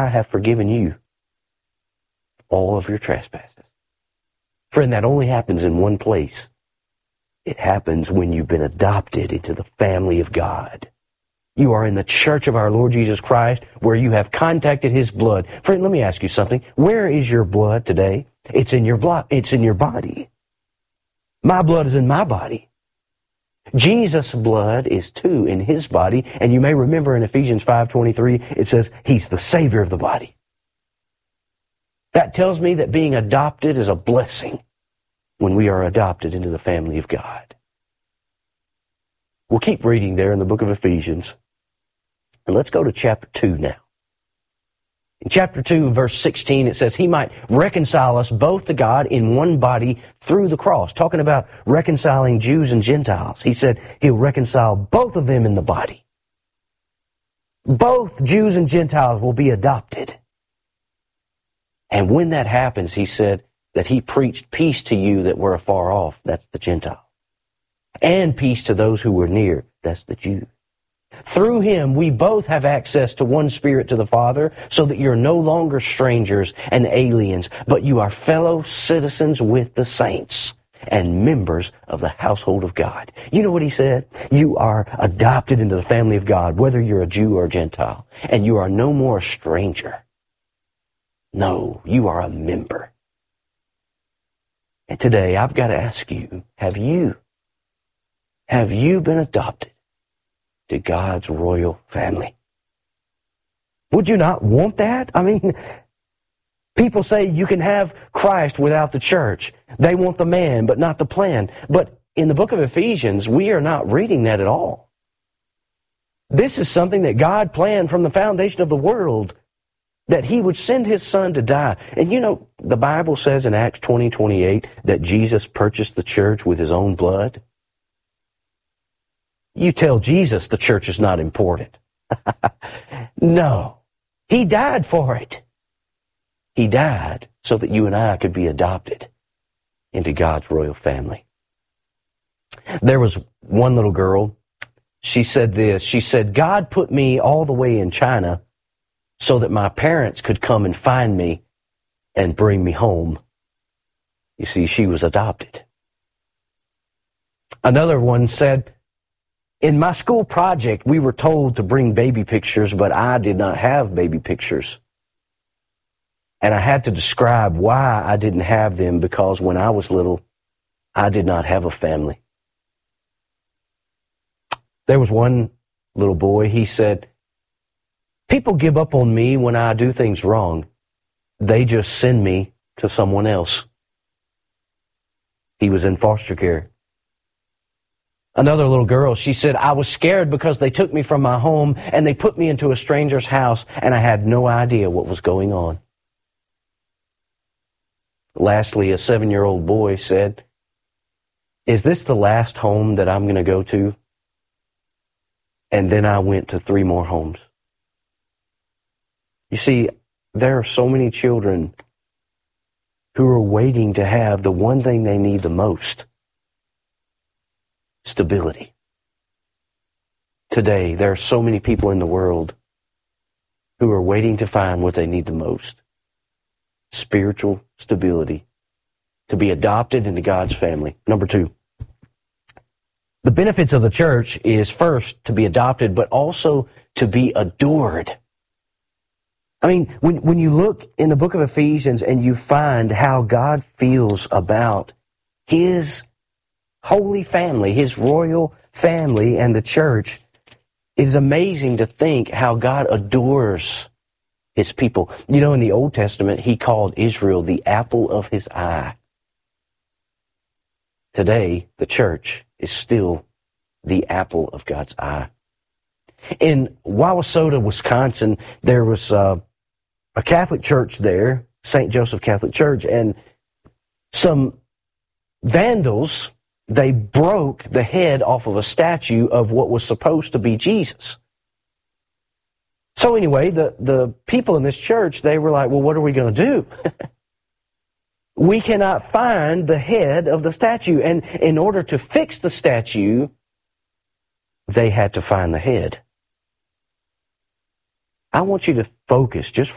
I have forgiven you all of your trespasses. Friend, that only happens in one place. It happens when you've been adopted into the family of God. You are in the church of our Lord Jesus Christ, where you have contacted His blood. Friend, let me ask you something. Where is your blood today? It's in your blood. It's in your body. My blood is in my body. Jesus' blood is too in His body. And you may remember in Ephesians 5:23, it says He's the Savior of the body. That tells me that being adopted is a blessing when we are adopted into the family of God. We'll keep reading there in the book of Ephesians. And let's go to chapter 2 now. In chapter 2, verse 16, it says, He might reconcile us both to God in one body through the cross. Talking about reconciling Jews and Gentiles. He said He'll reconcile both of them in the body. Both Jews and Gentiles will be adopted. And when that happens, He said that He preached peace to you that were afar off. That's the Gentile. And peace to those who were near. That's the Jews. Through Him, we both have access to one Spirit to the Father, so that you're no longer strangers and aliens, but you are fellow citizens with the saints and members of the household of God. You know what He said? You are adopted into the family of God, whether you're a Jew or a Gentile, and you are no more a stranger. No, you are a member. And today, I've got to ask you, have you been adopted to God's royal family? Would you not want that? I mean, people say you can have Christ without the church. They want the man, but not the plan. But in the book of Ephesians, we are not reading that at all. This is something that God planned from the foundation of the world, that He would send His Son to die. And you know, the Bible says in Acts 20:28 that Jesus purchased the church with His own blood. You tell Jesus the church is not important. No. He died for it. He died so that you and I could be adopted into God's royal family. There was one little girl. She said this. She said, God put me all the way in China so that my parents could come and find me and bring me home. You see, she was adopted. Another one said, in my school project, we were told to bring baby pictures, but I did not have baby pictures. And I had to describe why I didn't have them, because when I was little, I did not have a family. There was one little boy, he said, people give up on me when I do things wrong. They just send me to someone else. He was in foster care. Another little girl, she said, I was scared because they took me from my home and they put me into a stranger's house and I had no idea what was going on. Lastly, a 7-year-old boy said, is this the last home that I'm going to go to? And then I went to 3 more homes. You see, there are so many children who are waiting to have the one thing they need the most. Stability. Today, there are so many people in the world who are waiting to find what they need the most. Spiritual stability. To be adopted into God's family. Number 2. The benefits of the church is first to be adopted, but also to be adored. I mean, when you look in the book of Ephesians and you find how God feels about His holy family, His royal family and the church, it is amazing to think how God adores His people. You know, in the Old Testament, He called Israel the apple of His eye. Today, the church is still the apple of God's eye. In Wauwatosa, Wisconsin, there was a Catholic church there, St. Joseph Catholic Church, and some vandals, they broke the head off of a statue of what was supposed to be Jesus. So anyway, the people in this church, they were like, well, what are we going to do? We cannot find the head of the statue. And in order to fix the statue, they had to find the head. I want you to focus just